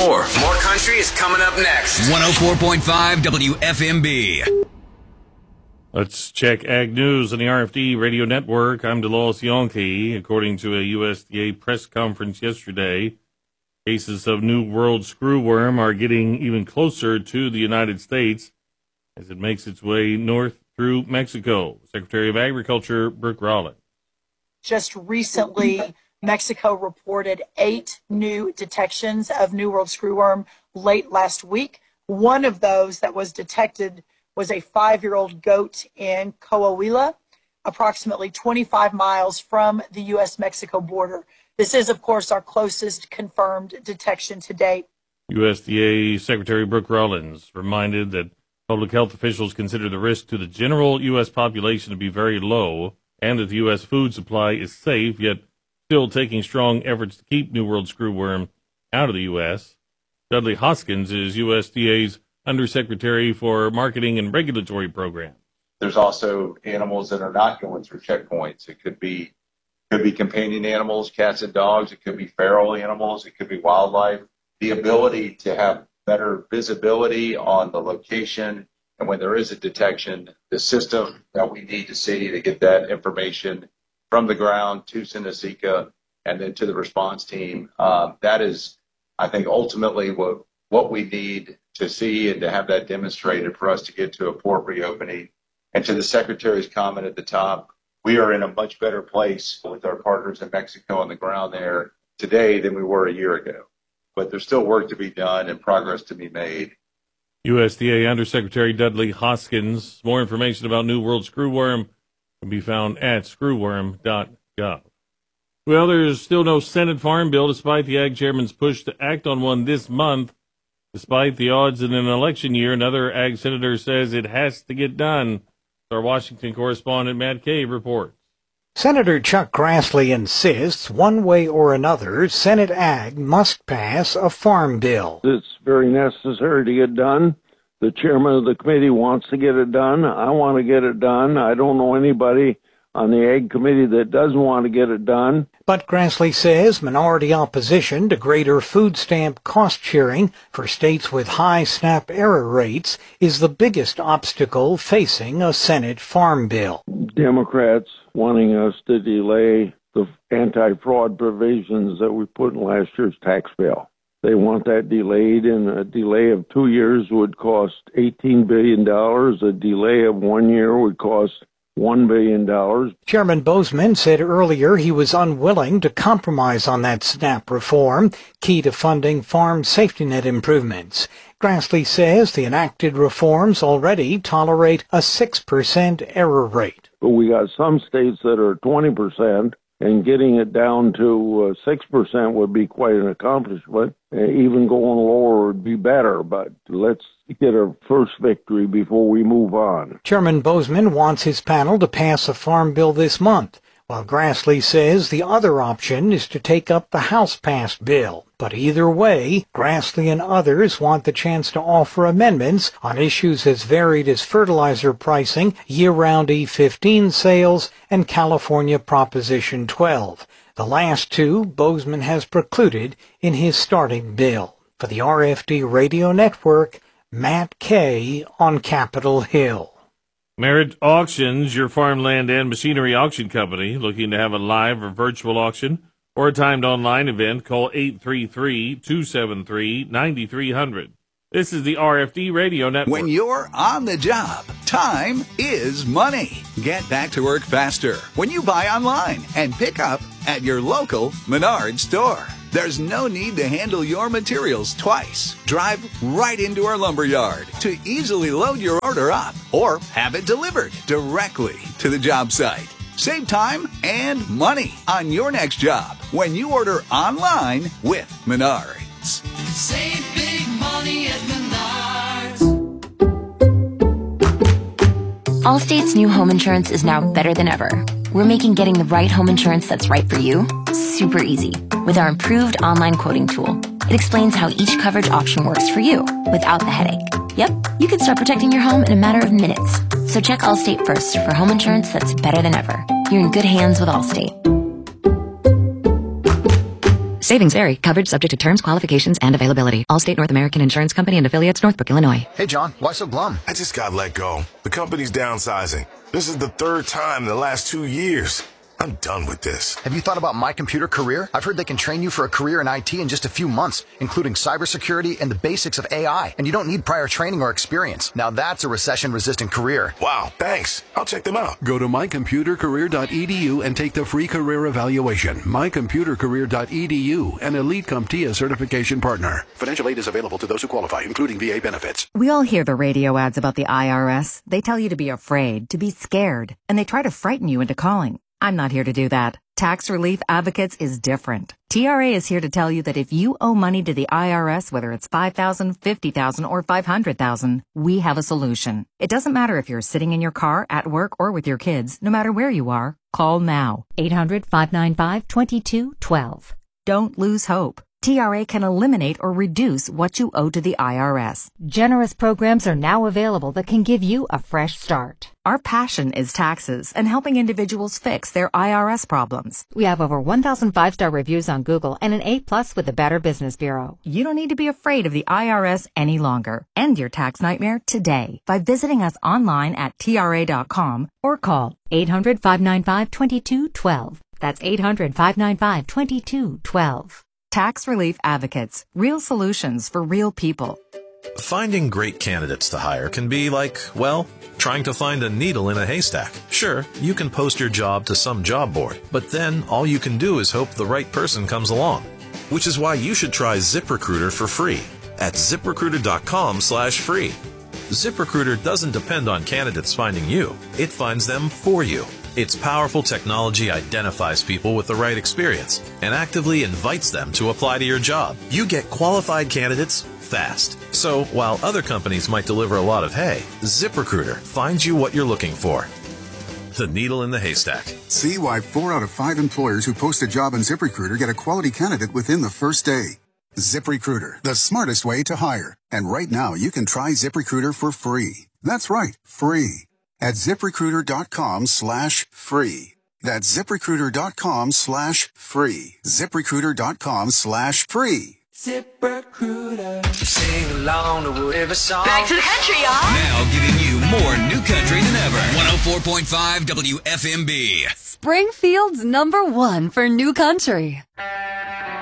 more. More country is coming up next. 104.5 WFMB. Let's check Ag News on the RFD Radio Network. I'm DeLawes Yonke. According to a USDA press conference yesterday, cases of New World screwworm are getting even closer to the United States as it makes its way north through Mexico. Secretary of Agriculture Brooke Rollins. Just recently, Mexico reported 8 new detections of New World screwworm late last week. One of those that was detected was a 5-year-old goat in Coahuila, approximately 25 miles from the U.S.-Mexico border. This is, of course, our closest confirmed detection to date. USDA Secretary Brooke Rollins reminded that public health officials consider the risk to the general U.S. population to be very low and that the U.S. food supply is safe, yet still taking strong efforts to keep New World screwworm out of the U.S. Dudley Hoskins is USDA's Undersecretary for Marketing and Regulatory Programs. There's also animals that are not going through checkpoints. It could be companion animals, cats and dogs. It could be feral animals. It could be wildlife. The ability to have better visibility on the location and when there is a detection, the system that we need to see to get that information from the ground to SENASICA and then to the response team. That is, I think, ultimately what we need to see and to have that demonstrated for us to get to a port reopening. And to the Secretary's comment at the top, we are in a much better place with our partners in Mexico on the ground there today than we were a year ago. But there's still work to be done and progress to be made. USDA Undersecretary Dudley Hoskins. More information about New World screwworm can be found at screwworm.gov. Well, there's still no Senate Farm Bill despite the Ag Chairman's push to act on one this month. Despite the odds in an election year, another Ag Senator says it has to get done. Our Washington correspondent Matt Kay reports. Senator Chuck Grassley insists one way or another, Senate Ag must pass a farm bill. It's very necessary to get done. The chairman of the committee wants to get it done. I want to get it done. I don't know anybody on the Ag Committee that doesn't want to get it done. But Grassley says minority opposition to greater food stamp cost sharing for states with high SNAP error rates is the biggest obstacle facing a Senate farm bill. Democrats wanting us to delay the anti-fraud provisions that we put in last year's tax bill. They want that delayed, and a delay of 2 years would cost $18 billion. A delay of 1 year would cost $1 billion. Chairman Bozeman said earlier he was unwilling to compromise on that SNAP reform, key to funding farm safety net improvements. Grassley says the enacted reforms already tolerate a 6% error rate. But we got some states that are 20%, and getting it down to 6% would be quite an accomplishment. Even going lower would be better, but let's get our first victory before we move on. Chairman Bozeman wants his panel to pass a farm bill this month, while Grassley says the other option is to take up the House-passed bill. But either way, Grassley and others want the chance to offer amendments on issues as varied as fertilizer pricing, year-round E15 sales, and California Proposition 12. The last two Bozeman has precluded in his starting bill. For the RFD Radio Network, Matt Kay on Capitol Hill. Merit Auctions, your farmland and machinery auction company, looking to have a live or virtual auction or a timed online event, call 833-273-9300. This is the RFD Radio Network. When you're on the job, time is money. Get back to work faster when you buy online and pick up at your local Menards store. There's no need to handle your materials twice. Drive right into our lumber yard to easily load your order up or have it delivered directly to the job site. Save time and money on your next job when you order online with Menards. Save big money at Menards. Allstate's new home insurance is now better than ever. We're making getting the right home insurance that's right for you super easy with our improved online quoting tool. It explains how each coverage option works for you without the headache. Yep, you can start protecting your home in a matter of minutes. So check Allstate first for home insurance that's better than ever. You're in good hands with Allstate. Savings vary. Coverage subject to terms, qualifications, and availability. Allstate North American Insurance Company and affiliates, Northbrook, Illinois. Hey, John, why so glum? I just got let go. The company's downsizing. This is the third time in the last 2 years. I'm done with this. Have you thought about My Computer Career? I've heard they can train you for a career in IT in just a few months, including cybersecurity and the basics of AI. And you don't need prior training or experience. Now that's a recession-resistant career. Wow, thanks. I'll check them out. Go to mycomputercareer.edu and take the free career evaluation. mycomputercareer.edu, an Elite CompTIA certification partner. Financial aid is available to those who qualify, including VA benefits. We all hear the radio ads about the IRS. They tell you to be afraid, to be scared, and they try to frighten you into calling. I'm not here to do that. Tax Relief Advocates is different. TRA is here to tell you that if you owe money to the IRS, whether it's $5,000, $50,000, or $500,000, we have a solution. It doesn't matter if you're sitting in your car, at work, or with your kids. No matter where you are, call now. 800-595-2212. Don't lose hope. TRA can eliminate or reduce what you owe to the IRS. Generous programs are now available that can give you a fresh start. Our passion is taxes and helping individuals fix their IRS problems. We have over 1,000 5-star reviews on Google and an A+ with the Better Business Bureau. You don't need to be afraid of the IRS any longer. End your tax nightmare today by visiting us online at TRA.com or call 800-595-2212. That's 800-595-2212. Tax Relief Advocates. Real solutions for real people. Finding great candidates to hire can be like, well, trying to find a needle in a haystack. Sure, you can post your job to some job board, but then all you can do is hope the right person comes along. Which is why you should try ZipRecruiter for free at ZipRecruiter.com/free. ZipRecruiter doesn't depend on candidates finding you. It finds them for you. Its powerful technology identifies people with the right experience and actively invites them to apply to your job. You get qualified candidates fast. So while other companies might deliver a lot of hay, ZipRecruiter finds you what you're looking for. The needle in the haystack. See why 4 out of 5 employers who post a job on ZipRecruiter get a quality candidate within the first day. ZipRecruiter, the smartest way to hire. And right now, you can try ZipRecruiter for free. That's right, free. At ZipRecruiter.com/free. That's ZipRecruiter.com/free. ZipRecruiter.com/free. ZipRecruiter. Sing along to whatever song. Back to the country, y'all. Now giving you more new country than ever. 104.5 WFMB. Springfield's #1 for new country.